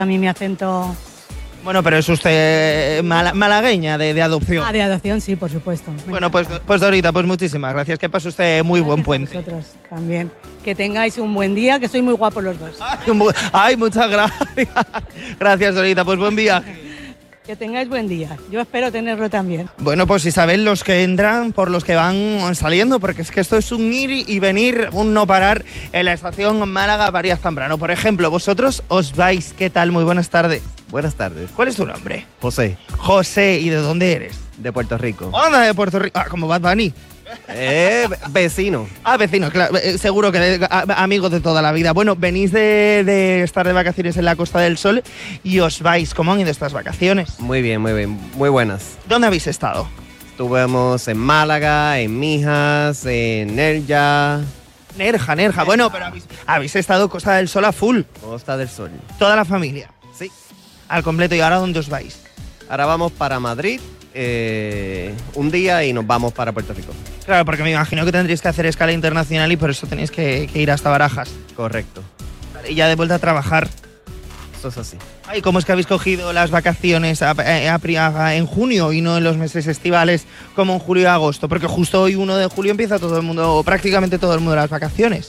A mí mi acento... Bueno, pero es usted malagueña de adopción. Ah, de adopción, sí, por supuesto. Bueno, pues Dorita, pues muchísimas gracias. Que pase usted muy buen puente. Vosotros también. Que tengáis un buen día, que sois muy guapos los dos. Ay, muchas gracias. Gracias, Dorita, pues buen viaje. Que tengáis buen día. Yo espero tenerlo también. Bueno, pues Isabel, los que entran por los que van saliendo, porque es que esto es un ir y venir, un no parar en la estación Málaga-María-Zambrano. Por ejemplo, vosotros os vais, ¿qué tal? Muy buenas tardes. Buenas tardes. ¿Cuál es tu nombre? José. José, ¿y de dónde eres? De Puerto Rico. Anda, de Puerto Rico. Ah, como Bad Bunny. Vecino. Ah, vecino, claro, seguro que amigos de toda la vida. Bueno, venís de estar de vacaciones en la Costa del Sol y os vais. ¿Cómo han ido estas vacaciones? Muy bien, muy buenas. ¿Dónde habéis estado? Estuvimos en Málaga, en Mijas, en Nerja. Nerja. Bueno, pero habéis estado Costa del Sol a full. Costa del Sol. Toda la familia. Sí. Al completo. ¿Y ahora dónde os vais? Ahora vamos para Madrid un día y nos vamos para Puerto Rico. Claro, porque me imagino que tendréis que hacer escala internacional y por eso tenéis que ir hasta Barajas. Correcto. Y ya de vuelta a trabajar. Eso es así. Ay, ¿cómo es que habéis cogido las vacaciones en junio y no en los meses estivales como en julio y agosto? Porque justo hoy 1 de julio empieza todo el mundo, o prácticamente todo el mundo, las vacaciones.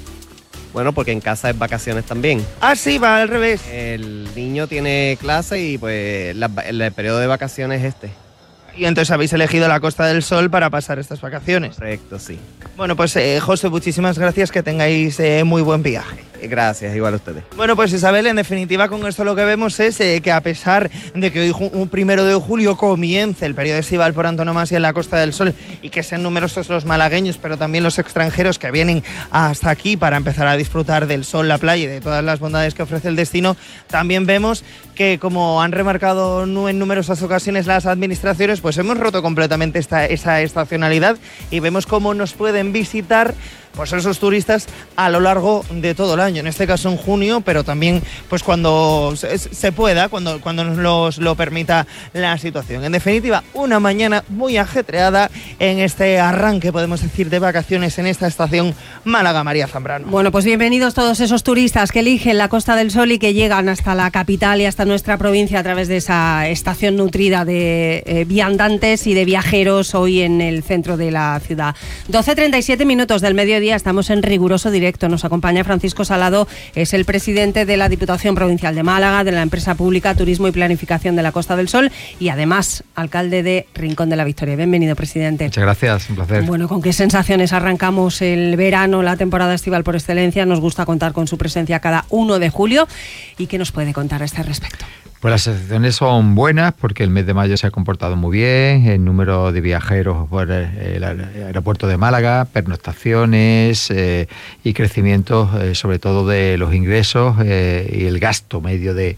Bueno, porque en casa es vacaciones también. Ah, sí, va al revés. El niño tiene clase y pues el periodo de vacaciones es este. Y entonces habéis elegido la Costa del Sol para pasar estas vacaciones. Correcto, sí. Bueno, pues José, muchísimas gracias, que tengáis muy buen viaje. Gracias, igual a ustedes. Bueno, pues Isabel, en definitiva con esto lo que vemos es que a pesar de que hoy 1 de julio comience el periodo estival por antonomasia en la Costa del Sol y que sean numerosos los malagueños, pero también los extranjeros que vienen hasta aquí para empezar a disfrutar del sol, la playa y de todas las bondades que ofrece el destino, también vemos que, como han remarcado en numerosas ocasiones las administraciones, pues hemos roto completamente esa estacionalidad y vemos cómo nos pueden visitar pues esos turistas a lo largo de todo el año, en este caso en junio, pero también pues cuando se pueda, cuando nos lo permita la situación. En definitiva, una mañana muy ajetreada en este arranque, podemos decir, de vacaciones en esta estación Málaga-María Zambrano. Bueno, pues bienvenidos todos esos turistas que eligen la Costa del Sol y que llegan hasta la capital y hasta nuestra provincia a través de esa estación nutrida de viandantes y de viajeros hoy en el centro de la ciudad. 12:37 minutos del mediodía, estamos en riguroso directo. Nos acompaña Francisco Salado, es el presidente de la Diputación Provincial de Málaga, de la empresa pública Turismo y Planificación de la Costa del Sol y además alcalde de Rincón de la Victoria. Bienvenido, presidente. Muchas gracias, un placer. Bueno, ¿con qué sensaciones arrancamos el verano, la temporada estival por excelencia? Nos gusta contar con su presencia cada 1 de julio. ¿Y qué nos puede contar a este respecto? Pues las sensaciones son buenas porque el mes de mayo se ha comportado muy bien, el número de viajeros por el aeropuerto de Málaga, pernoctaciones y crecimientos sobre todo de los ingresos y el gasto medio de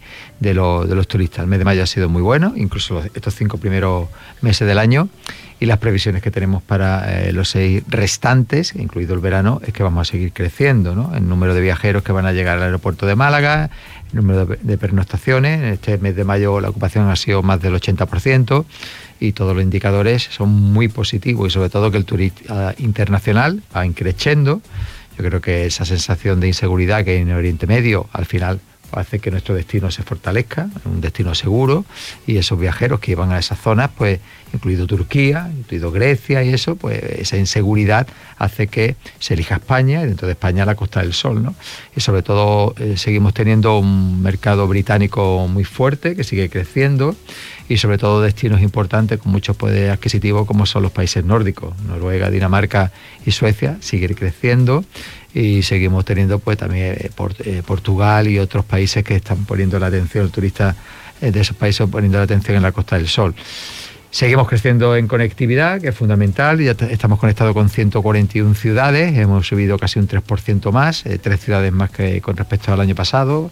los turistas. El mes de mayo ha sido muy bueno, incluso estos 5 primeros meses del año, y las previsiones que tenemos para los 6 restantes, incluido el verano, es que vamos a seguir creciendo, ¿no? El número de viajeros que van a llegar al aeropuerto de Málaga, el número de pernoctaciones. En este mes de mayo la ocupación ha sido más del 80% y todos los indicadores son muy positivos, y sobre todo que el turista internacional va creciendo. Yo creo que esa sensación de inseguridad que hay en el Oriente Medio al final hace que nuestro destino se fortalezca, un destino seguro, y esos viajeros que van a esas zonas, pues incluido Turquía, incluido Grecia y eso, pues esa inseguridad hace que se elija España, y dentro de España la Costa del Sol, ¿no? Y sobre todo seguimos teniendo un mercado británico muy fuerte que sigue creciendo, y sobre todo destinos importantes con mucho poder adquisitivo como son los países nórdicos, Noruega, Dinamarca y Suecia, siguen creciendo. Y seguimos teniendo pues también Portugal y otros países que están poniendo la atención, el turista de esos países poniendo la atención en la Costa del Sol. Seguimos creciendo en conectividad, que es fundamental, ya estamos conectados con 141 ciudades, hemos subido casi un 3% más, 3 ciudades más que con respecto al año pasado,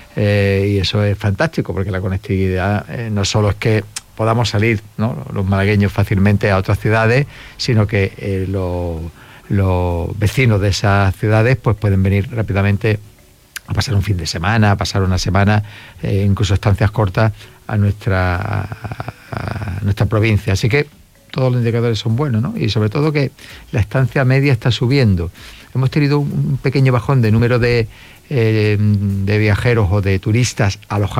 y eso es fantástico porque la conectividad no solo es que podamos salir, ¿no?, los malagueños fácilmente a otras ciudades, sino que los vecinos de esas ciudades pues pueden venir rápidamente a pasar un fin de semana, a pasar una semana, incluso estancias cortas a nuestra provincia. Así que todos los indicadores son buenos, ¿no? Y sobre todo que la estancia media está subiendo. Hemos tenido un pequeño bajón de número de viajeros o de turistas alojados